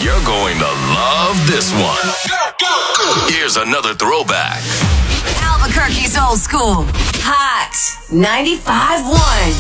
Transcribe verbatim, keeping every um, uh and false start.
You're going to love this one. Here's another throwback. Albuquerque's old school. Hot ninety-five point one.